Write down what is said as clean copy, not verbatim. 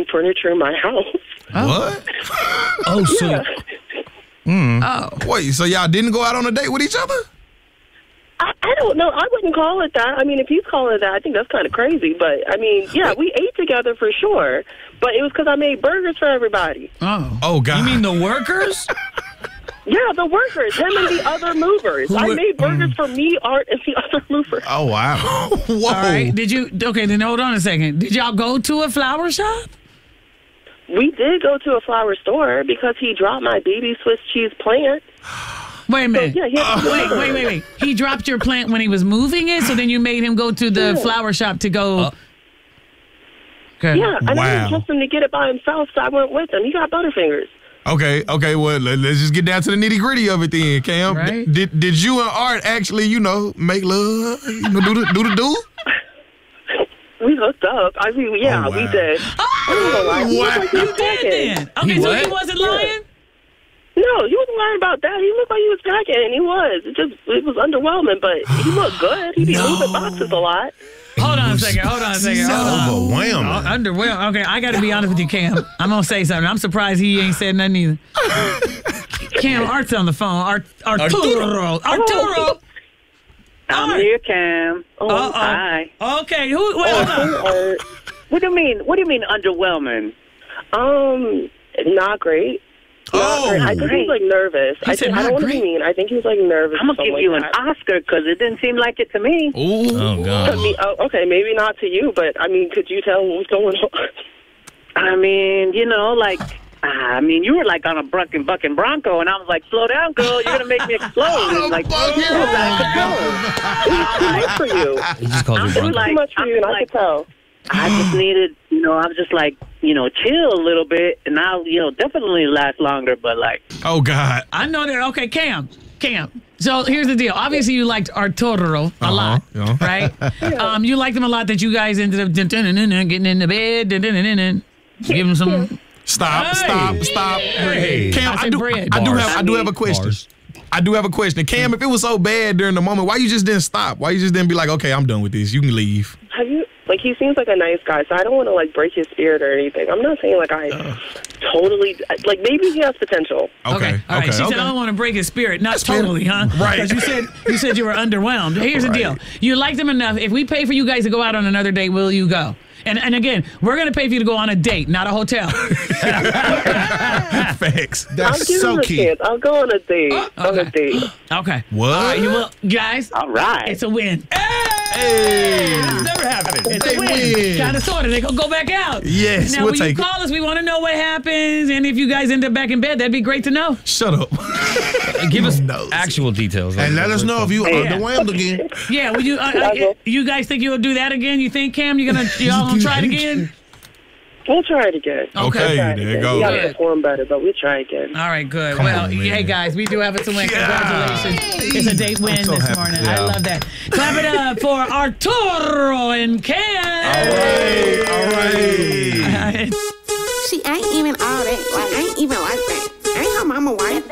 moving furniture in my house. What? Oh, so Yeah. Wait, so y'all didn't go out on a date with each other? I don't know. I wouldn't call it that. I mean, if he's calling it that, I think that's kind of crazy. But, I mean, yeah, we ate together for sure. But it was because I made burgers for everybody. Oh, God. you mean the workers? Yeah, the workers, him and the other movers. I made burgers for me, Art, and the other movers. Oh, wow. Whoa. All right. Did you? Okay, then hold on a second. Did y'all go to a flower shop? We did go to a flower store because he dropped my baby Swiss cheese plant. Wait a minute. Yeah, he had to Wait. He dropped your plant when he was moving it, so then you made him go to the flower shop to go. Okay. Yeah, I Wow. didn't trust him to get it by himself, so I went with him. He got Butterfingers. Okay, well, let's just get down to the nitty-gritty of it then, Cam. Right. Did you and Art actually, make love, do the do? We hooked up. I mean, yeah, Oh, wow. we did. Wow. You did then. Okay, so he what? wasn't lying? No, he wasn't lying about that. He looked like he was packing, and he was. It was underwhelming, but he looked good. He be moving boxes a lot. Hold on a second. Hold on. Overwhelming. Underwhelmed. Okay, I got to be honest with you, Cam. I'm going to say something. I'm surprised he ain't said nothing either. Cam, Art's on the phone. Arturo. I'm here, Cam. Oh, hi. Okay, hold on. What do you mean? What do you mean underwhelming? Not great. Oh. I think he was, like, nervous. I said don't not want to be great? mean. I think he was, like, nervous. I'm gonna give you an that. Oscar because it didn't seem like it to me. Ooh. Oh, To God. me, okay, maybe not to you, but, I mean, could you tell what was going on? I mean, you were like on a bucking bronco, and I was like, "Slow down, girl! You're gonna make me explode!" And like, It was too much for you. He just called you It was Bronco. too much for you, and I could tell. I just needed, I was just like, chill a little bit, and I'll, definitely last longer. But like, Oh, God. I know that. Okay, Cam. So here's the deal. Obviously, you liked Arturo a lot, yeah. right? You liked him a lot that you guys ended up getting in the bed, give him some. Stop. Hey. Cam, I said bread. I do have a question. Bars. I do have a question. Cam, if it was so bad during the moment, why you just didn't stop? Why you just didn't be like, okay, I'm done with this. You can leave. Have you, he seems like a nice guy, so I don't want to, break his spirit or anything. I'm not saying, I totally, maybe he has potential. Okay. All right. She said, I don't want to break his spirit. Not totally, huh? Right. Because you said you were underwhelmed. Here's the deal. You liked him enough. If we pay for you guys to go out on another date, will you go? And again, we're going to pay for you to go on a date, not a hotel. Facts. I'll That's give so him a key. chance. I'll go on a date. On a date. Okay. What? All right, you will. Guys, all right, it's a win. Hey. Never happened. It's They a win. win. Kind of sort of. They go back out. Yes, Now, we'll when you take it. call us, we want to know what happens. And if you guys end up back in bed, that'd be great to know. Shut up. Give us No. actual details. And let us know if you underwhelmed again. Yeah, would you? You guys think you'll do that again? You think, Cam? Y'all gonna try it again? We'll try it again. Okay, there you go. We got to Good. perform better, but we'll try again. All right, good. Come Well, on, man. hey guys, we do have it to win. Yeah. Congratulations! It's a date win so this happy. morning. Yeah. I love that. Clap it up for Arturo and Cam. All right. See, I ain't even all that. I ain't even like that. I ain't her mama wife.